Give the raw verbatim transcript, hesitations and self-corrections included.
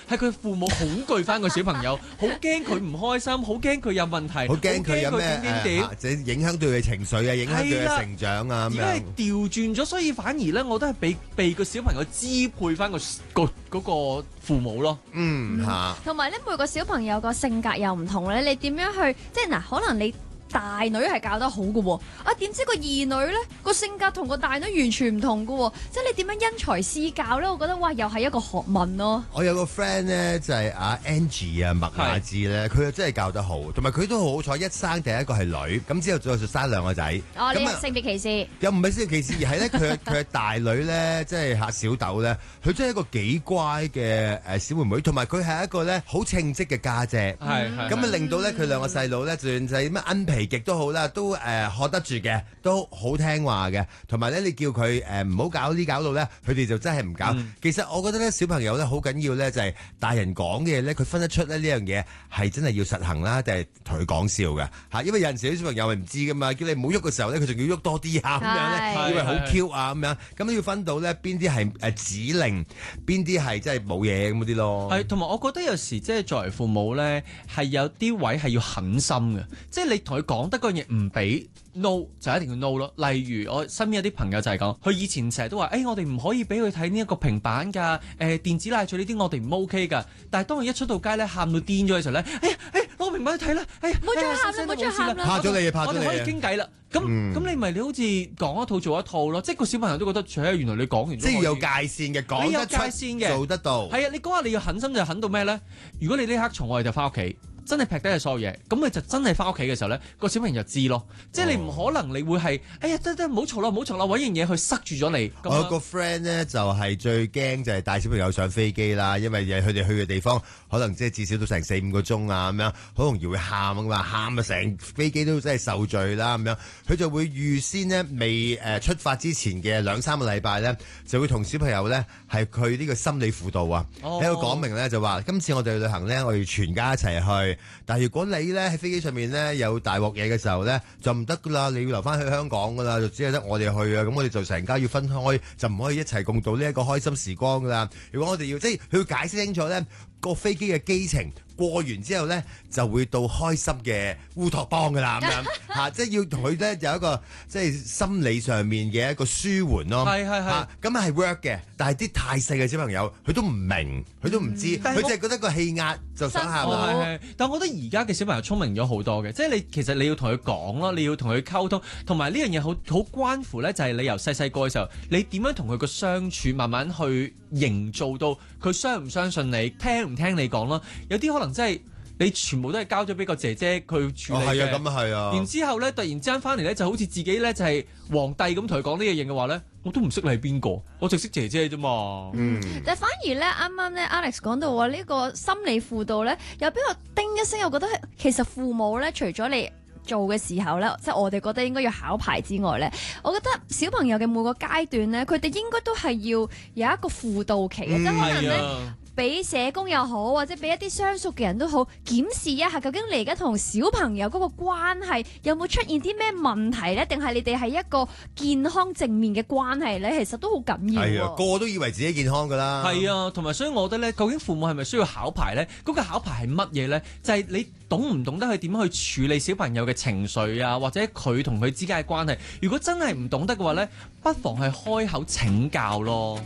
係佢父母恐懼翻個小朋友，好驚佢唔開心，好驚佢有問題， 好驚佢有咩點點點誒，即係影響到佢情緒啊，影響佢嘅成長啊咁樣。 而家係調轉咗，所以反而咧，我都係被被個小朋友支配翻個個嗰個父母咯。 嗯嚇， 同埋咧，每個小朋友個性格又唔同咧，你點樣去即係嗱？可能你大女係教得好嘅喎，啊點知個二女咧個性格同個大女完全唔同嘅喎，即係你點樣因材施教咧？我覺得哇，又係一個學問咯。 我有個 friend 咧就係阿 Angie 啊麥雅芝咧，佢又真係教得好，同埋佢都好好彩，一生第一個係女，咁之後再生兩個仔。 哦，你咁啊係性別歧視？ 又唔係性別歧視，而係咧佢佢係大女咧，即係嚇小豆咧，佢真係一個幾乖嘅誒小妹妹，同埋佢係一個咧好稱職嘅家姐。 係係咁啊令到咧佢兩個細佬咧，就算係乜奀皮極都好啦，都誒學得住嘅，都好聽話嘅。同埋咧，你叫佢誒唔好搞呢搞到咧，佢哋就真係唔搞。 嗯其實我覺得咧，小朋友咧好緊要咧，就係大人講嘅嘢咧，佢分得出咧呢樣嘢係真係要實行啦，定係同佢講笑嘅嚇。因為有陣時啲小朋友係唔知噶嘛，叫你唔好喐嘅時候咧，佢仲要喐多啲啊咁樣咧， 係以為好係 Q 啊咁樣。咁都要分到咧邊啲係誒指令，邊啲係真係冇嘢咁嗰啲咯。 係，同埋我覺得有時即係作為父母咧，係有啲位係要狠心嘅，即係你同佢講得嗰樣嘢唔俾 no 就一定要 no 咯。例如我身邊有啲朋友就係講，佢以前成日都話，誒、欸、我哋唔可以俾佢睇呢一個平板㗎，誒、呃、電子奶嘴呢啲我哋唔 OK 㗎。但係當佢一出到街咧，喊到癲咗嘅時候咧，哎呀誒攞平板去睇啦，哎呀唔好再喊啦哎呀唔好再喊啦怕咗你啊怕咗我哋可以你啊傾偈啦。咁咁、 嗯你咪你好似講一套做一套咯，即係個小朋友都覺得，切原來你講完即係有界。 界線嘅，講你有得出界線嘅做得到。 係啊，你講下你要狠心就狠到咩咧？如果你呢刻從我哋就翻屋企，真係劈低係所有嘢，咁你就真係翻屋企嘅時候咧，個小朋友就知咯。即係你唔可能你會係，哎呀得得唔好嘈啦，唔好嘈啦，揾樣嘢去塞住咗你。咁樣我有個 friend 咧就係最驚就係帶小朋友上飛機啦，因為佢哋去嘅地方可能即係至少都成四五個鐘啊咁樣，好容易會喊啊嘛，喊啊成飛機都真係受罪啦咁樣。佢就會預先呢，未誒出發之前嘅兩三個禮拜咧，就會同小朋友咧係佢呢個心理輔導啊， 哦喺度講明咧就話今次我哋去旅行咧，我哋全家一齊去。但係如果你咧喺飛機上面咧有大鑊嘢嘅時候咧，就唔得噶啦，你要留翻去香港噶啦，就只係得我哋去啊，咁我哋就成家要分開，就唔可以一齊共度呢一個開心時光噶啦。如果我哋要即係佢要解釋清楚咧個飛機嘅機程。過完之後咧，就會到開心嘅烏托邦噶啦，咁樣嚇，即係要同佢咧有一個即係心理上面嘅一個舒緩咯。 係係係嚇咁係 work 嘅，但係啲太細嘅小朋友，佢都唔明，佢都唔知， 但係我佢淨係覺得個氣壓就想喊哦啦。 係係，但我覺得而家嘅小朋友聰明咗好多嘅，即係你其實你要同佢講咯，你要同佢溝通，同埋呢樣嘢好好關乎咧，就係你由細細個嘅時候，你點樣同佢個相處，慢慢去營造到佢相唔相信你，聽唔聽你講咯。有啲可能真係你全部都係交咗俾個姐姐佢處理嘅。 哦，係啊，咁啊係啊。 然之後咧，突然之間翻嚟咧，就好似自己咧就係皇帝咁同佢講呢樣嘢嘅話咧，我都唔識你係邊個，我淨識姐姐啫嘛。 嗯， 但反而咧，啱啱咧 Alex 講到話呢個心理輔導咧，又俾我叮一聲，我覺得其實父母咧，除咗你做嘅時候咧，即係我哋覺得應該要考牌之外咧，我覺得小朋友嘅每個階段咧，佢哋應該都係要有一個輔導期嘅， 嗯即係可能咧。 係啊。 俾社工又好，或者俾一啲相熟嘅人都好，檢視一下究竟你而家同小朋友嗰個關係有冇出現啲咩問題呢？定係你哋係一個健康正面嘅關係呢？其實都好緊要係啊， 喎。 個個都以為自己健康噶啦。 係啊，同埋所以我覺得咧，究竟父母係咪需要考牌咧？嗰、個考牌係乜嘢咧？就係、你懂唔懂得去點樣去處理小朋友嘅情緒啊，或者佢同佢之間嘅關係。如果真係唔懂得嘅話咧，不妨係開口請教咯。